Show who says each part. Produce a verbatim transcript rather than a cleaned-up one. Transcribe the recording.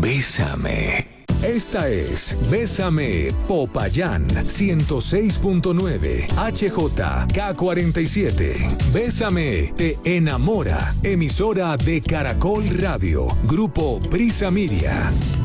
Speaker 1: Bésame. Esta es Bésame Popayán ciento seis punto nueve H J K cuarenta y siete. Bésame te enamora. Emisora de Caracol Radio. Grupo Prisa Media.